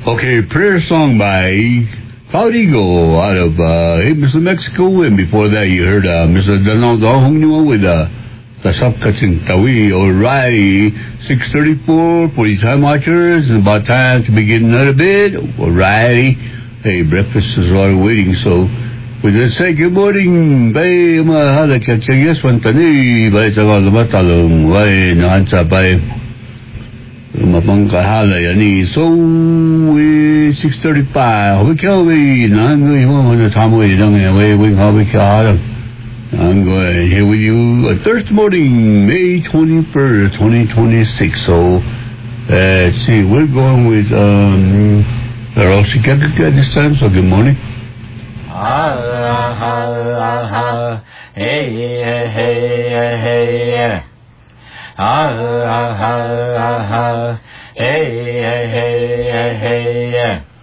Okay, prayer song by Cloud Eagle out of Amos, New Mexico. And before that, you heard Mr. Donald Hong with the Sapkachin Tawi. Alrighty, 6:34 for you time watchers. And about time to begin another bit. Alrighty. Hey, breakfast is already waiting, so we just say good morning. Bay, mahal at yes, one tani. Bay, sa mga matalong. Bay, nahansa bay. Mapangkahala yani. So, 6:35. We kill we. Nan go home on the time we don't we how we kill. I'm going here with you Thursday morning, May 21st, 2026. So, let's see. We're going with Rosie Kaka this time. So, good morning. Hey, hey, hey, hey. Hey, hey, hey, hey.